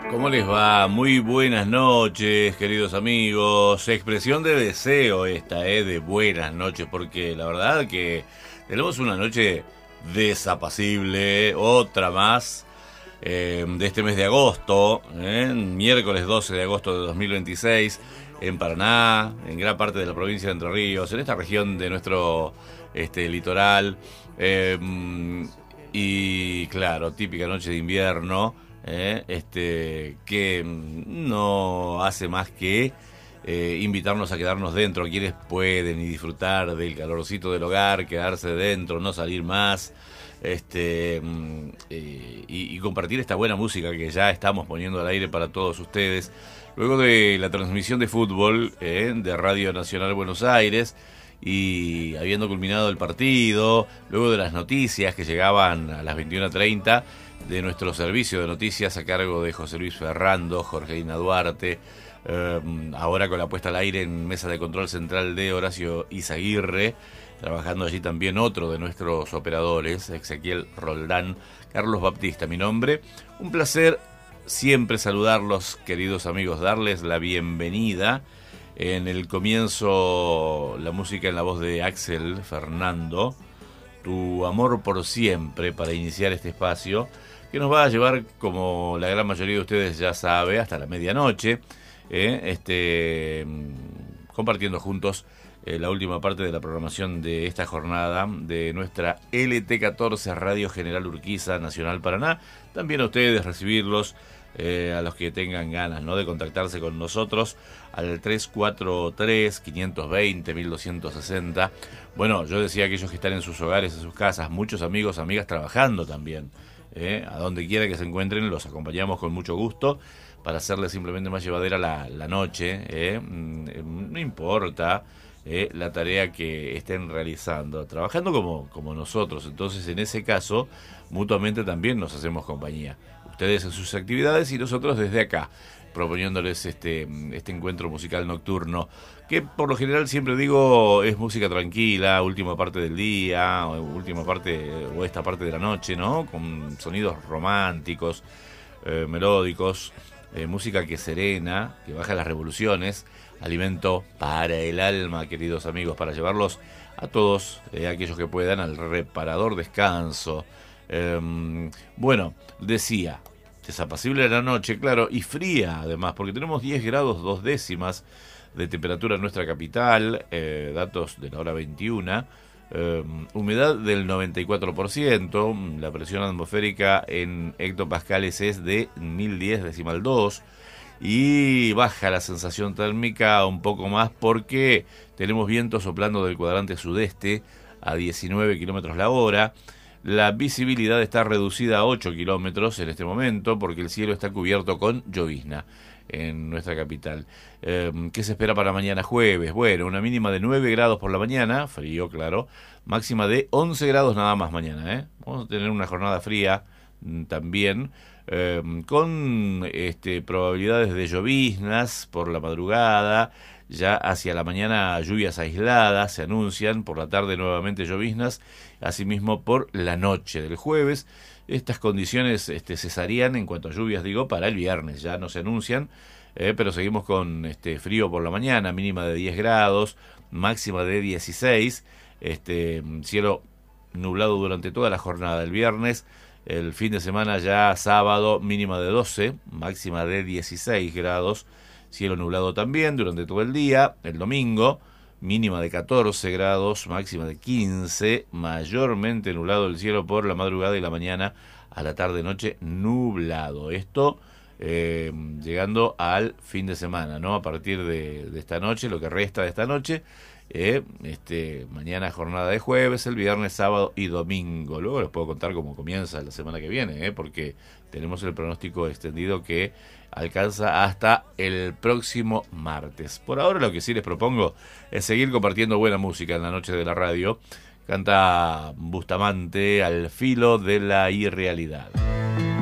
¿Cómo les va? Muy buenas noches, queridos amigos. Expresión de deseo esta, de buenas noches, porque la verdad que tenemos una noche desapacible, otra más, de este mes de agosto, miércoles 12 de agosto de 2026, en Paraná, en gran parte de la provincia de Entre Ríos, en esta región de nuestro litoral, y claro, típica noche de invierno. Que no hace más que invitarnos a quedarnos dentro, quienes pueden y disfrutar del calorcito del hogar, quedarse dentro, no salir más, y compartir esta buena música que ya estamos poniendo al aire para todos ustedes, luego de la transmisión de fútbol de Radio Nacional Buenos Aires, y habiendo culminado el partido, luego de las noticias que llegaban a las 21:30 de nuestro servicio de noticias a cargo de José Luis Ferrando, Jorgelina Duarte, ahora con la puesta al aire en mesa de control central de Horacio Izaguirre, trabajando allí también otro de nuestros operadores, Ezequiel Roldán, Carlos Baptista, mi nombre. Un placer siempre saludarlos, queridos amigos, darles la bienvenida. En el comienzo, la música en la voz de Axel Fernando, Tu amor por siempre, para iniciar este espacio, que nos va a llevar, como la gran mayoría de ustedes ya sabe, hasta la medianoche, compartiendo juntos la última parte de la programación de esta jornada de nuestra LT14 Radio General Urquiza Nacional Paraná. También a ustedes recibirlos, a los que tengan ganas, ¿no?, de contactarse con nosotros al 343-520-1260. Bueno, yo decía aquellos que están en sus hogares, en sus casas, muchos amigos, amigas trabajando también. A donde quiera que se encuentren, los acompañamos con mucho gusto para hacerles simplemente más llevadera la noche. No importa la tarea que estén realizando, trabajando como nosotros. Entonces, en ese caso, mutuamente también nos hacemos compañía. Ustedes en sus actividades y nosotros desde acá, proponiéndoles este encuentro musical nocturno, que por lo general, siempre digo, es música tranquila, última parte del día, última parte o esta parte de la noche, ¿no?, con sonidos románticos, melódicos, música que serena, que baja las revoluciones, alimento para el alma, queridos amigos, para llevarlos a todos, aquellos que puedan, al reparador descanso. Bueno, decía, desapacible la noche, claro, y fría además, porque tenemos 10 grados 2 décimas de temperatura en nuestra capital, datos de la hora 21, humedad del 94%, la presión atmosférica en hectopascales es de 1010,2, y baja la sensación térmica un poco más porque tenemos viento soplando del cuadrante sudeste a 19 kilómetros la hora. La visibilidad está reducida a 8 kilómetros en este momento porque el cielo está cubierto con llovizna en nuestra capital. ¿Qué se espera para mañana jueves? Bueno, una mínima de 9 grados por la mañana, frío, claro, máxima de 11 grados nada más mañana. Vamos a tener una jornada fría también, con probabilidades de lloviznas por la madrugada. Ya hacia la mañana lluvias aisladas se anuncian, por la tarde nuevamente lloviznas, asimismo por la noche del jueves. Estas condiciones cesarían en cuanto a lluvias, digo, para el viernes, ya no se anuncian, pero seguimos con frío por la mañana, mínima de 10 grados, máxima de 16, cielo nublado durante toda la jornada del viernes. El fin de semana ya sábado, mínima de 12, máxima de 16 grados, cielo nublado también durante todo el día. El domingo, mínima de 14 grados, máxima de 15, mayormente nublado el cielo por la madrugada y la mañana, a la tarde-noche nublado. Esto llegando al fin de semana, ¿no? A partir de esta noche, lo que resta de esta noche, mañana jornada de jueves, el viernes, sábado y domingo. Luego les puedo contar cómo comienza la semana que viene, porque tenemos el pronóstico extendido que alcanza hasta el próximo martes. Por ahora lo que sí les propongo es seguir compartiendo buena música en la noche de la radio. Canta Bustamante, Al filo de la irrealidad.